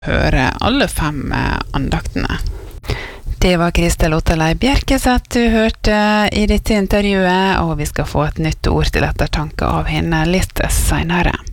høre alle 5 andaktene. Det var Kristel Otterlei Bjerkeseth du hørte i dette intervjuet, og vi skal få et nytt ord til ettertanke av henne litt senere.